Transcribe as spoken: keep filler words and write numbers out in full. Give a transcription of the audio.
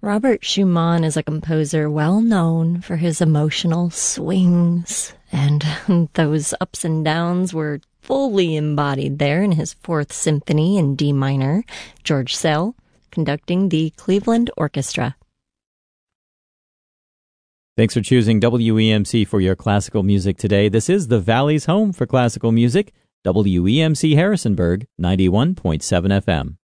Robert Schumann is a composer well known for his emotional swings, and those ups and downs were fully embodied there in his Fourth Symphony in D minor. George Szell conducting the Cleveland Orchestra. Thanks for choosing W E M C for your classical music today. This is the Valley's home for classical music, W E M C Harrisonburg, ninety-one point seven F M.